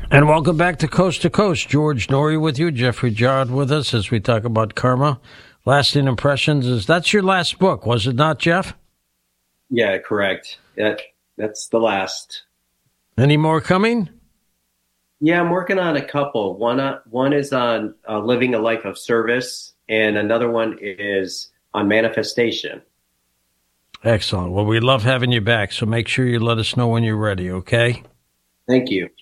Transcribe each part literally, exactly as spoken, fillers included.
And welcome back to Coast to Coast. George Noory with you, Jeffrey Jarrett with us as we talk about karma. Lasting Impressions is that's your last book, was it not, Jeff? Yeah, correct. That that's the last. Any more coming? Yeah, I'm working on a couple. One uh, one is on uh, living a life of service, and another one is on manifestation. Excellent. Well, we love having you back, so make sure you let us know when you're ready, okay? Thank you.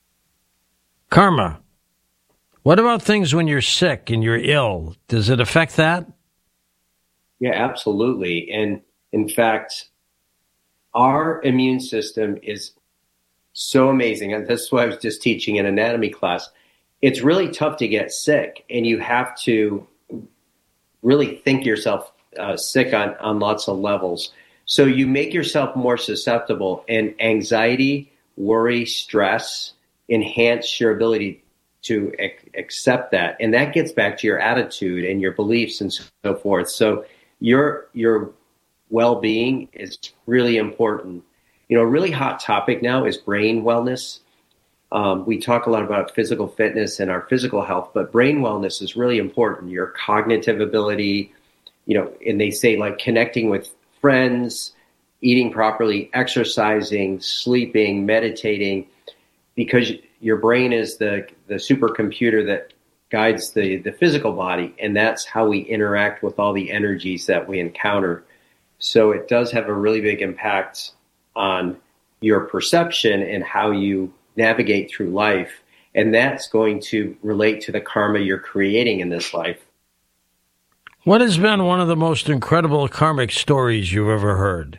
Karma. What about things when you're sick and you're ill? Does it affect that? Yeah, absolutely. And in fact, our immune system is so amazing. And this is what I was just teaching in anatomy class. It's really tough to get sick, and you have to really think yourself uh, sick on, on lots of levels. So you make yourself more susceptible, and anxiety, worry, stress enhance your ability to ac- accept that. And that gets back to your attitude and your beliefs and so forth. So your your well-being is really important. You know, a really hot topic now is brain wellness. Um, we talk a lot about physical fitness and our physical health, but brain wellness is really important. Your cognitive ability, you know, and they say like connecting with friends, eating properly, exercising, sleeping, meditating, because your brain is the, the supercomputer that guides the, the physical body, and that's how we interact with all the energies that we encounter. So it does have a really big impact on your perception and how you navigate through life, and that's going to relate to the karma you're creating in this life. What has been one of the most incredible karmic stories you've ever heard?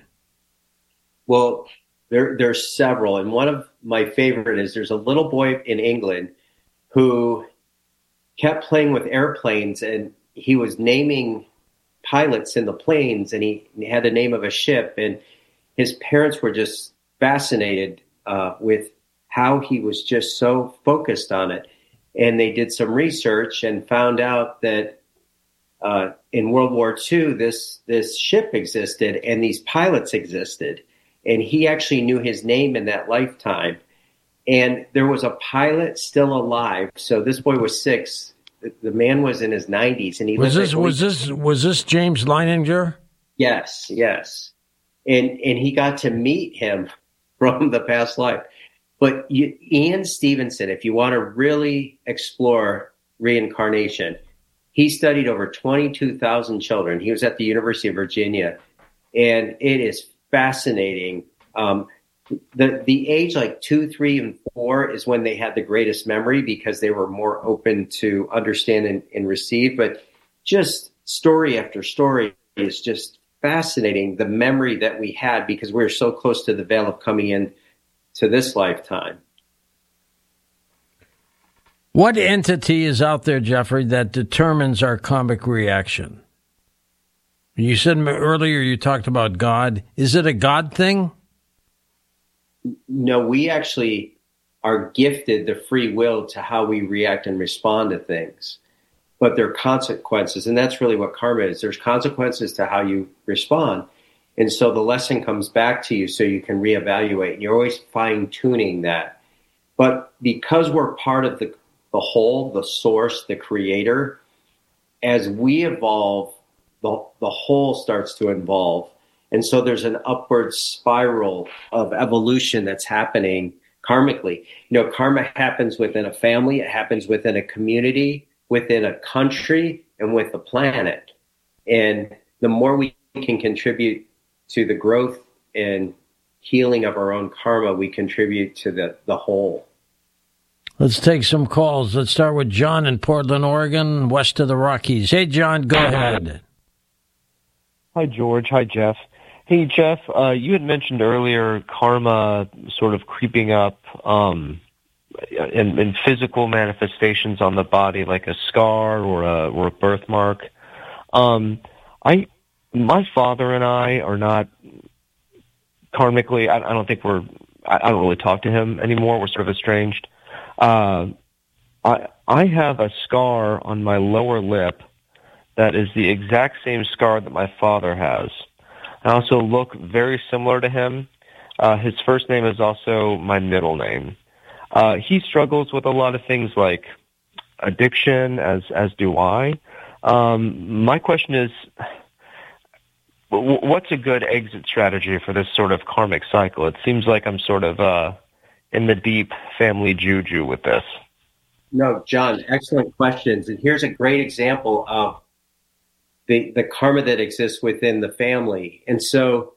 Well, there there's several, and one of my favorite is there's a little boy in England who kept playing with airplanes, and he was naming pilots in the planes, and he had the name of a ship, and his parents were just fascinated uh, with how he was just so focused on it. And they did some research and found out that uh, in World War Two, this this ship existed and these pilots existed. And he actually knew his name in that lifetime. And there was a pilot still alive. So this boy was six. The, the man was in his nineties, and he was this like, was this was this James Leininger? Yes, yes. And and he got to meet him from the past life. But you, Ian Stevenson, if you want to really explore reincarnation, he studied over twenty-two thousand children. He was at the University of Virginia, and it is fascinating. Um, the the age like two, three, and four is when they had the greatest memory because they were more open to understand and, and receive. But just story after story is just fascinating. The memory that we had because we were so close to the veil of coming in to this lifetime. What entity is out there, Jeffrey, that determines our karmic reaction? You said earlier you talked about God. Is it a God thing? No, we actually are gifted the free will to how we react and respond to things. But there are consequences, and that's really what karma is. There's consequences to how you respond. And so the lesson comes back to you so you can reevaluate. You're always fine-tuning that. But because we're part of the, the whole, the source, the creator, as we evolve, the, the whole starts to evolve. And so there's an upward spiral of evolution that's happening karmically. You know, karma happens within a family, it happens within a community, within a country, and with the planet. And the more we can contribute to the growth and healing of our own karma, we contribute to the, the whole. Let's take some calls. Let's start with John in Portland, Oregon, west of the Rockies. Hey, John, go ahead. Hi, George. Hi, Jeff. Hey, Jeff, uh, you had mentioned earlier karma sort of creeping up um, in, in physical manifestations on the body, like a scar or a, or a birthmark. Um, I, my father and I are not karmically, I, I don't think we're, I, I don't really talk to him anymore. We're sort of estranged. Uh, I, I have a scar on my lower lip that is the exact same scar that my father has. I also look very similar to him. Uh, his first name is also my middle name. Uh, Uh, he struggles with a lot of things like addiction, as as do I. Um, my question is, what's a good exit strategy for this sort of karmic cycle? It seems like I'm sort of uh, in the deep family juju with this. No, John, excellent questions. And here's a great example of the, the karma that exists within the family. And so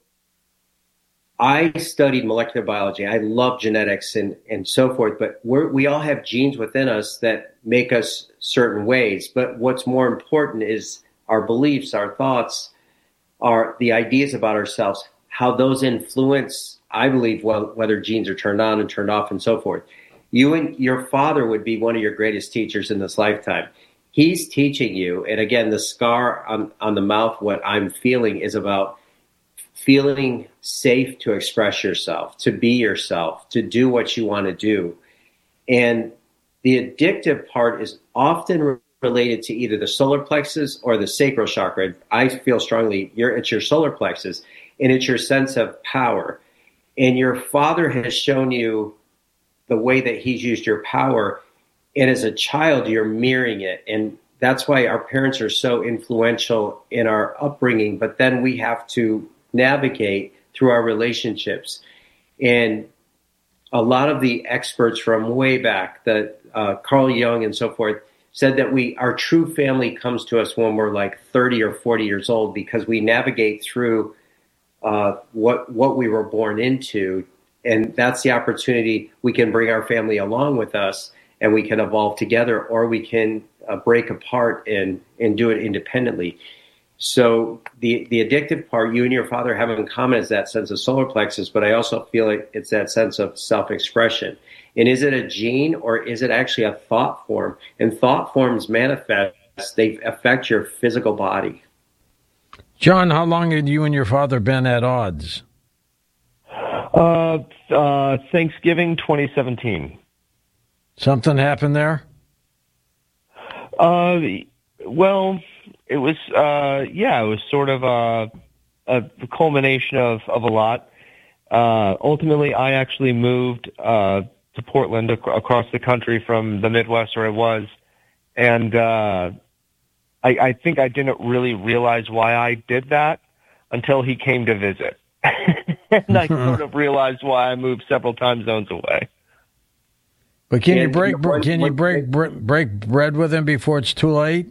I studied molecular biology. I love genetics and, and so forth, but we're, we all have genes within us that make us certain ways. But what's more important is our beliefs, our thoughts, our the ideas about ourselves, how those influence, I believe, well, whether genes are turned on and turned off and so forth. You and your father would be one of your greatest teachers in this lifetime. He's teaching you, and again, the scar on, on the mouth, what I'm feeling is about feeling safe to express yourself, to be yourself, to do what you want to do. And the addictive part is often related to either the solar plexus or the sacral chakra. I feel strongly you're, it's your solar plexus, and it's your sense of power. And your father has shown you the way that he's used your power. And as a child, you're mirroring it. And that's why our parents are so influential in our upbringing. But then we have to navigate through our relationships. And a lot of the experts from way back, that uh, Carl Jung and so forth, said that we our true family comes to us when we're like thirty or forty years old, because we navigate through uh, what what we were born into. And that's the opportunity. We can bring our family along with us, and we can evolve together, or we can uh, break apart and, and do it independently. So the, the addictive part, you and your father have in common, is that sense of solar plexus, but I also feel like it's that sense of self-expression. And is it a gene, or is it actually a thought form? And thought forms manifest, they affect your physical body. John, how long had you and your father been at odds? Uh, uh, Thanksgiving twenty seventeen. Something happened there? Uh, well, it was, uh, yeah, it was sort of a, a culmination of, of a lot. Uh, ultimately, I actually moved, uh, to Portland ac- across the country from the Midwest where I was. And, uh, I, I think I didn't really realize why I did that until he came to visit. And I sort of realized why I moved several time zones away. But can Yeah, you break you know, one- can you one- break break bread with him before it's too late?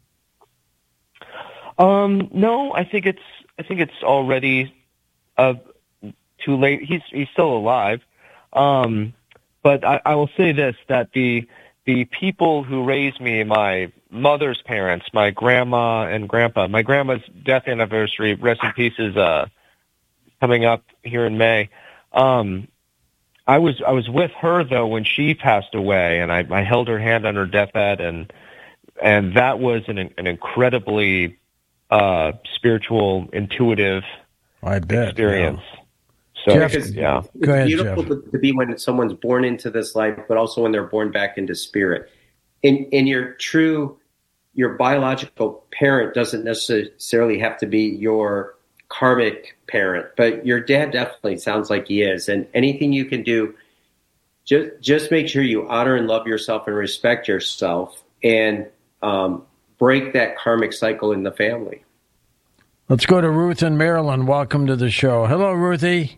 Um, no, I think it's I think it's already uh, too late. He's he's still alive. Um, but I, I will say this, that the the people who raised me, my mother's parents, my grandma and grandpa, my grandma's death anniversary, rest in peace, is uh, coming up here in May. Um, I was I was with her though when she passed away, and I, I held her hand on her deathbed, and and that was an an incredibly uh, spiritual, intuitive I bet, experience. yeah. So Jeff, Because yeah, it's Go ahead, beautiful Jeff. to, to be when someone's born into this life, but also when they're born back into spirit. In in your true, your biological parent doesn't necessarily have to be your karmic parent, but your dad definitely sounds like he is. And anything you can do, just just make sure you honor and love yourself and respect yourself, and um, break that karmic cycle in the family. Let's go to Ruth in Maryland. Welcome to the show. Hello, Ruthie.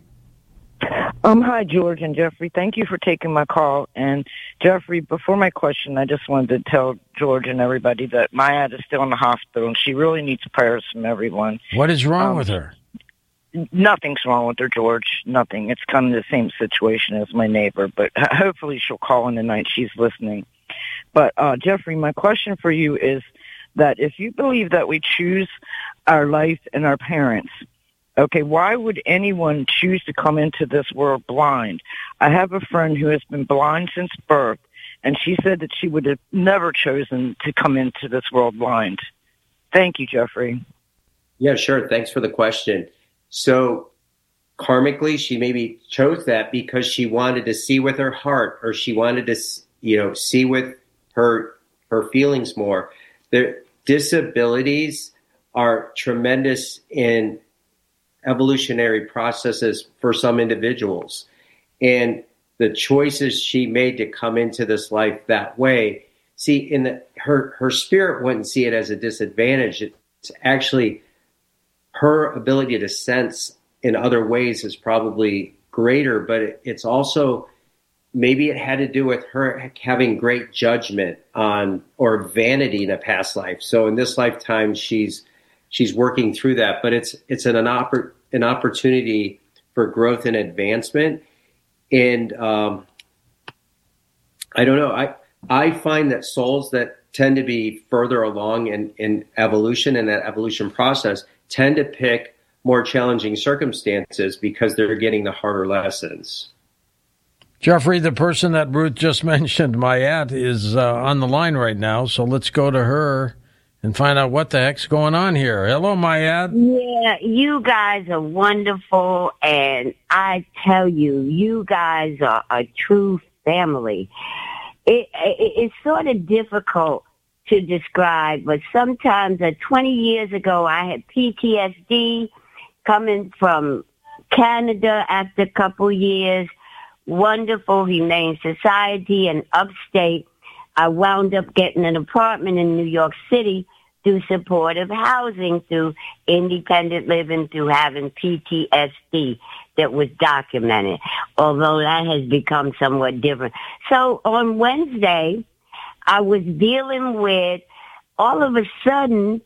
Um, hi, George and Jeffrey. Thank you for taking my call. And Jeffrey, before my question, I just wanted to tell George and everybody that my aunt is still in the hospital, and she really needs prayers from everyone. What is wrong Um, with her? Nothing's wrong with her, George. Nothing. It's kind of the same situation as my neighbor, but h- hopefully she'll call in tonight. She's listening. But, uh, Jeffrey, my question for you is that if you believe that we choose our life and our parents, okay, why would anyone choose to come into this world blind? I have a friend who has been blind since birth, and she said that she would have never chosen to come into this world blind. Thank you, Jeffrey. Yeah, sure. Thanks for the question. So karmically, she maybe chose that because she wanted to see with her heart, or she wanted to, you know, see with her her feelings more. The disabilities are tremendous in evolutionary processes for some individuals. And the choices she made to come into this life that way. See, in the, her her spirit wouldn't see it as a disadvantage. It's actually her ability to sense in other ways is probably greater, but it, it's also maybe it had to do with her having great judgment on or vanity in a past life. So in this lifetime, she's she's working through that, but it's it's an an, oppor- an opportunity for growth and advancement. And um, I don't know. I I find that souls that tend to be further along in, in evolution and that evolution process tend to pick more challenging circumstances because they're getting the harder lessons. Jeffrey, the person that Ruth just mentioned, Mayat, is uh, on the line right now. So let's go to her and find out what the heck's going on here. Hello, Mayat. Yeah, you guys are wonderful, and I tell you, you guys are a true family. It, it, it's sort of difficult to describe, but sometimes, uh, twenty years ago, I had P T S D coming from Canada after a couple years. Wonderful Humane Society in upstate. I wound up getting an apartment in New York City through supportive housing, through independent living, through having P T S D that was documented, although that has become somewhat different. So on Wednesday, I was dealing with, all of a sudden,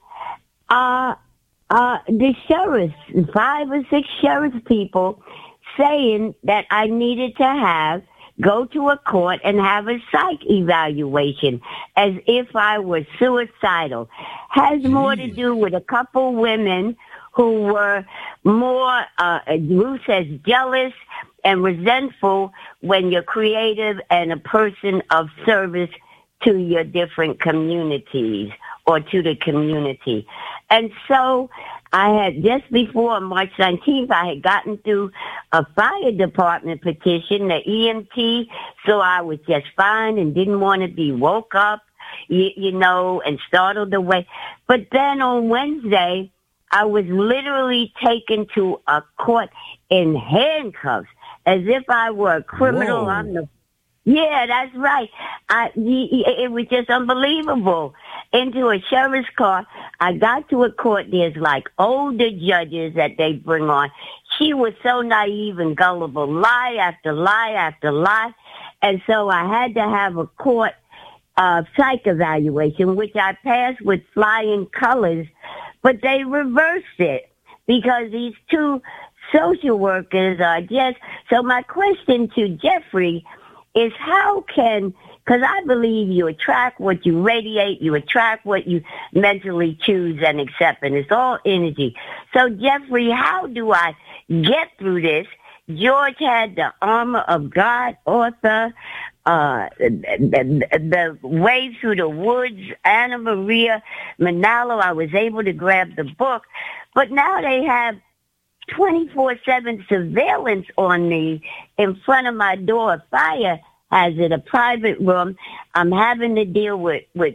uh, uh, the sheriffs, five or six sheriff people saying that I needed to have, go to a court and have a psych evaluation as if I was suicidal. Has more to do with a couple women who were more, uh, Ruth says, jealous and resentful when you're creative and a person of service to your different communities or to the community. And so I had, just before March nineteenth, I had gotten through a fire department petition, the E M T, so I was just fine and didn't want to be woke up, you, you know, and startled away. But then on Wednesday, I was literally taken to a court in handcuffs as if I were a criminal. Whoa. I'm the Yeah, that's right. I, it was just unbelievable. Into a sheriff's car. I got to a court. There's like older judges that they bring on. She was so naive and gullible, lie after lie after lie. And so I had to have a court uh, psych evaluation, which I passed with flying colors, but they reversed it because these two social workers are just. So my question to Jeffrey is, how can, because I believe you attract what you radiate, you attract what you mentally choose and accept, and it's all energy. So, Jeffrey, how do I get through this? George had the Armor of God author, uh, the, the, the Way Through the Woods, Anna Maria Manalo. I was able to grab the book, but now they have twenty-four seven surveillance on me in front of my door. Fire hazard, a private room. I'm having to deal with, with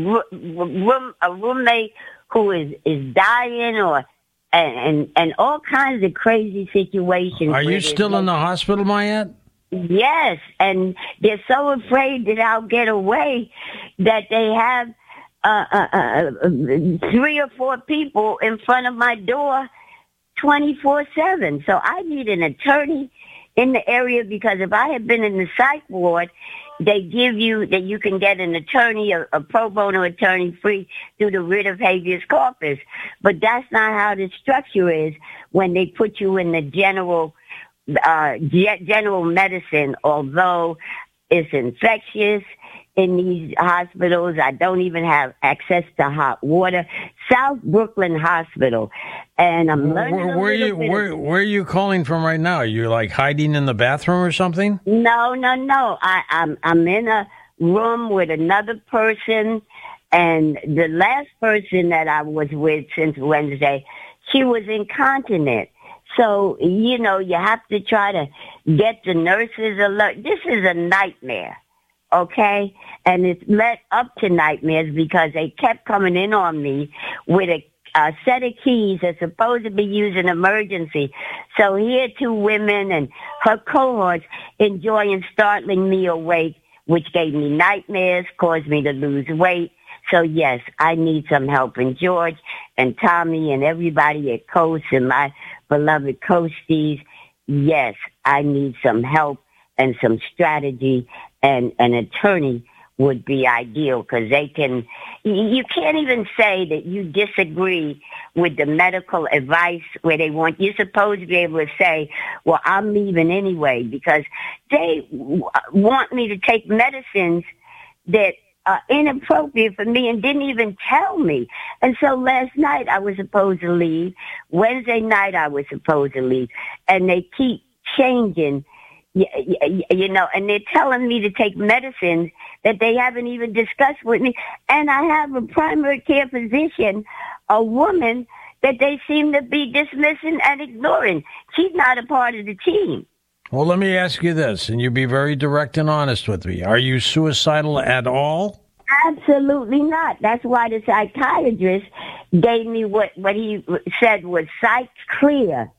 room, a roommate who is, is dying or, and, and, and all kinds of crazy situations. Are you still in the hospital, Mayat? Yes. And they're so afraid that I'll get away that they have, uh, uh, uh, three or four people in front of my door twenty-four seven. So I need an attorney in the area, because if I had been in the psych ward, they give you that you can get an attorney, a, a pro bono attorney free through the writ of habeas corpus. But that's not how the structure is when they put you in the general, uh, general medicine, although it's infectious. In these hospitals, I don't even have access to hot water. South Brooklyn Hospital, and I'm learning. Where, where, a you, where, where are you calling from right now? Are you like hiding in the bathroom or something? No, no, no. I, I'm I'm in a room with another person, and the last person that I was with since Wednesday, she was incontinent. So, you know, you have to try to get the nurses alert. This is a nightmare. Okay, and it's led up to nightmares because they kept coming in on me with a, a set of keys that's supposed to be used in emergency. So here two women and her cohorts enjoying startling me awake, which gave me nightmares, caused me to lose weight. So yes, I need some help. And George and Tommy and everybody at Coast and my beloved Coasties, yes, I need some help and some strategy, and an attorney would be ideal, because they can, you can't even say that you disagree with the medical advice where they want, you're supposed to be able to say, well, I'm leaving anyway, because they want me to take medicines that are inappropriate for me and didn't even tell me. And so last night I was supposed to leave. Wednesday night I was supposed to leave. And they keep changing, you know, and they're telling me to take medicines that they haven't even discussed with me. And I have a primary care physician, a woman, that they seem to be dismissing and ignoring. She's not a part of the team. Well, let me ask you this, and you be very direct and honest with me. Are you suicidal at all? Absolutely not. That's why the psychiatrist gave me what, what he said was psych clear.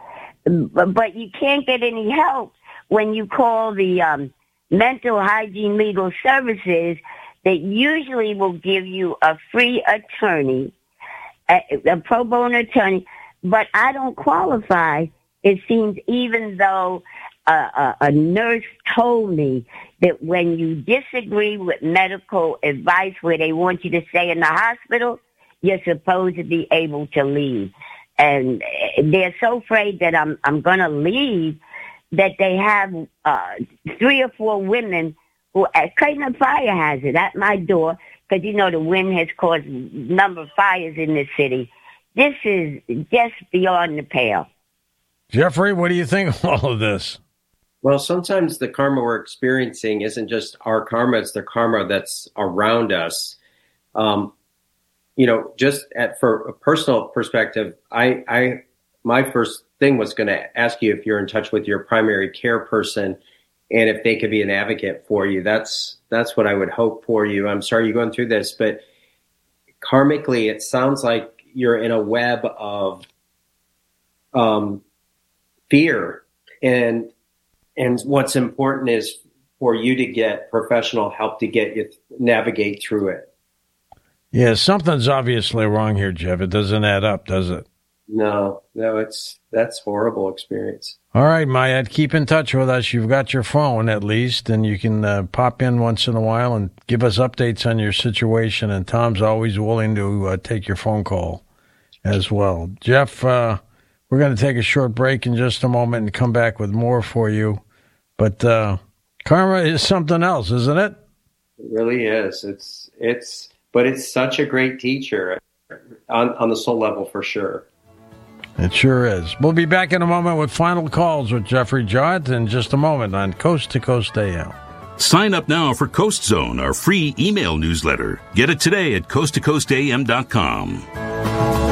But you can't get any help when you call the um, mental hygiene legal services that usually will give you a free attorney, a, a pro bono attorney, but I don't qualify. It seems, even though a, a, a nurse told me that when you disagree with medical advice where they want you to stay in the hospital, you're supposed to be able to leave. And they're so afraid that I'm I'm going to leave that they have uh, three or four women who are creating a fire hazard at my door, because, you know, the wind has caused a number of fires in this city. This is just beyond the pale. Jeffrey, what do you think of all of this? Well, sometimes the karma we're experiencing isn't just our karma, it's the karma that's around us. Um, you know, just at, for a personal perspective, I, I, my first thing was going to ask you if you're in touch with your primary care person and if they could be an advocate for you. That's, that's what I would hope for you. I'm sorry you're going through this, but karmically, it sounds like you're in a web of, um, fear, and, and what's important is for you to get professional help to get you navigate through it. Yeah, something's obviously wrong here, Jeff. It doesn't add up, does it? No, no, it's that's horrible experience. All right, Mayad, keep in touch with us. You've got your phone at least, and you can uh, pop in once in a while and give us updates on your situation. And Tom's always willing to uh, take your phone call as well. Jeff, uh, we're going to take a short break in just a moment and come back with more for you. But uh, karma is something else, isn't it? It really is. It's it's. But it's such a great teacher on, on the soul level for sure. It sure is. We'll be back in a moment with final calls with Jeffrey Jowett in just a moment on Coast to Coast A M. Sign up now for Coast Zone, our free email newsletter. Get it today at coast to coast a m dot com.